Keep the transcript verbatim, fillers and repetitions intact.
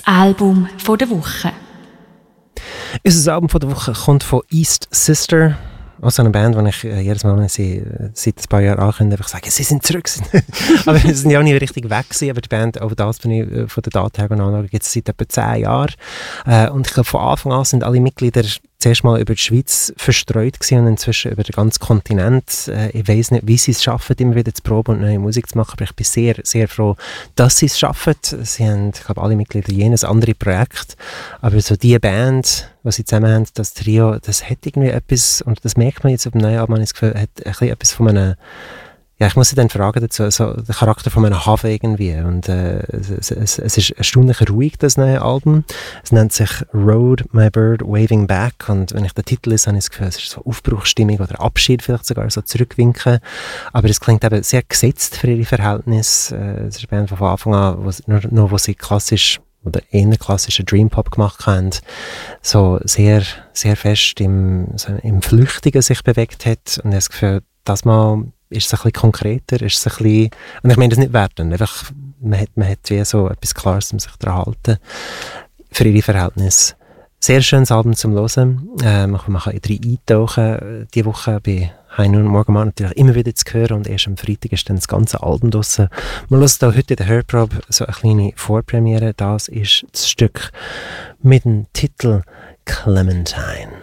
Album von der Woche. Unser Album von der Woche kommt von East Sister. Also eine Band, die ich äh, jedes Mal, wenn ich sie äh, seit ein paar Jahren ankündige, einfach sage, sie sind zurück. Aber sie sind ja auch nicht richtig weg gewesen. Aber die Band, auch das bin ich äh, von der Daten her anschaue, gibt es seit etwa zehn Jahren. Äh, und ich glaube, von Anfang an sind alle Mitglieder zuerst mal über die Schweiz verstreut gewesen und inzwischen über den ganzen Kontinent. Äh, ich weiss nicht, wie sie es schaffen, immer wieder zu proben und neue Musik zu machen, aber ich bin sehr, sehr froh, dass sie es schaffen. Sie haben, ich glaube, alle Mitglieder jenes andere Projekt, aber so die Band, die sie zusammen haben, das Trio, das hat irgendwie etwas, und das merkt man jetzt auf dem neuen Album, das Gefühl, hat ein bisschen etwas von einem, ja, ich muss sie dann fragen dazu, so der Charakter von einem Hafen irgendwie. Und äh, es, es, es ist erstaunlich ruhig, das neue Album. Es nennt sich Road, My Bird, Waving Back. Und wenn ich den Titel lese, habe ich das Gefühl, es ist so Aufbruchsstimmung oder Abschied, vielleicht sogar so zurückwinken. Aber es klingt eben sehr gesetzt für ihre Verhältnisse. Äh, es ist eine Band von Anfang an, wo, nur, nur wo sie klassisch oder eher klassischen Dream-Pop gemacht haben, so sehr, sehr fest im, so im Flüchtigen sich bewegt hat. Und ich habe das Gefühl, das Mal ist es ein bisschen konkreter, ist es ein bisschen, und ich meine das nicht werten, einfach, man hat, man hat wie so etwas Klares, um sich daran zu halten, für ihre Verhältnisse. Sehr schönes Album zum Hören, äh, man kann in drei eintauchen, diese Woche bei High Noon Morgenmann natürlich immer wieder zu hören, und erst am Freitag ist dann das ganze Album draussen. Wir hören hier heute in der Hörprobe so eine kleine Vorpremiere, das ist das Stück mit dem Titel Clementine.